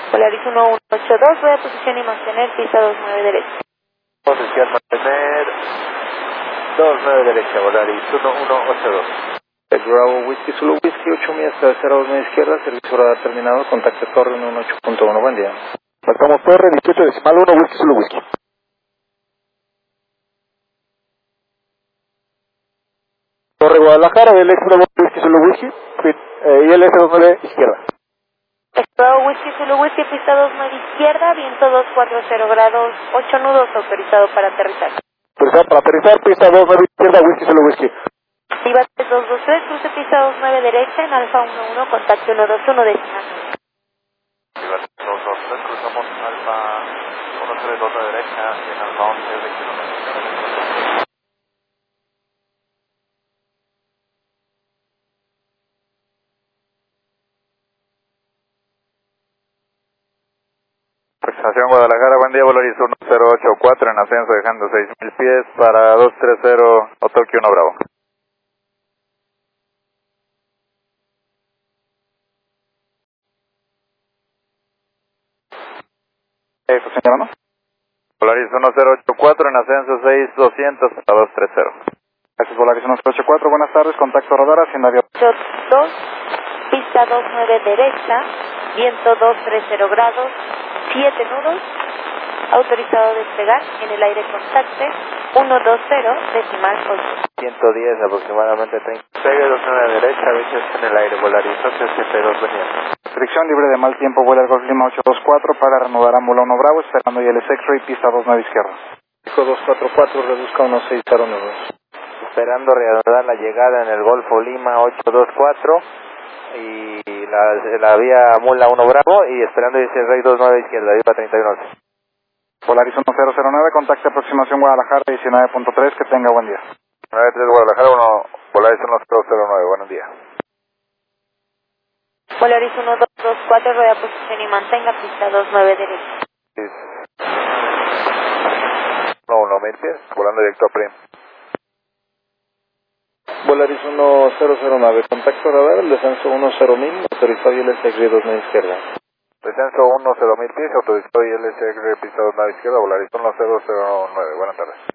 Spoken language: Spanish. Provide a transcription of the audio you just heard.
Polaris 1182, voy a posición y mantener pista 29 derecha. Posición mantener 29 derecha, Polaris 1182. El Bravo Whisky Zulu Whisky, 8 millas, cabecera 2 millas izquierda, servicio radar terminado, contacto Torre 118.1, buen día. Marcamos Torre 18.1, Whisky Zulu Whisky. Torre Guadalajara, LS1 Whisky Zulu Whisky, y LS29 izquierda. Bravo Whisky Zulu Whisky, pista 29 izquierda, viento 240 grados, 8 nudos, autorizado para aterrizar. Autorizado para aterrizar, pista 29 izquierda, Whisky Zulu Whisky. Viva 3223, cruce pista 29 derecha, en Alfa 11, contacto 121 decimal. Viva 223, cruzamos Alfa 132 derecha, y en Alfa 11 de kilómetros. Aproximación Guadalajara, buen día, Polaris 1084 en ascenso dejando 6000 pies para 230 o Tokio 1 Bravo. ¿Eso se llama, no? Polaris 1084 en ascenso 6200 para 230. Gracias, Polaris 1084, buenas tardes, contacto radar, haciendo avión. 2, pista 29 derecha, viento 230 grados, 7 nudos, autorizado a despegar, en el aire contacte 120 decimal 8. 110 aproximadamente 30. Pegue 29 derecha, bichos en el aire, Polaris 82 venía. Restricción libre de mal tiempo, vuela al Golf Lima 824 para reanudar a Mula 1 Bravo, esperando ILS X-Ray, pista 29 izquierda. Pico 244, reduzca 1609 nudos. Esperando reanudar la llegada en el Golfo Lima 824 y la vía Mula 1 Bravo y esperando ILS X-Ray 29 izquierda, viva 3111. Polaris 1009, contacto aproximación Guadalajara 19.3, que tenga buen día. 93 Guadalajara, 1, Polaris 1009, buenos días. Polaris 1224, rueda posición y mantenga pista 29 derecha. 1 pies, volando directo a Prim. Polaris 1009, contacto radar, el descenso 10.000, autorizado ILS X-Ray 29 izquierda. Descenso 10.000 pies, autorizado ILS X-Ray pista 29 izquierda, Polaris 1009, buenas tardes.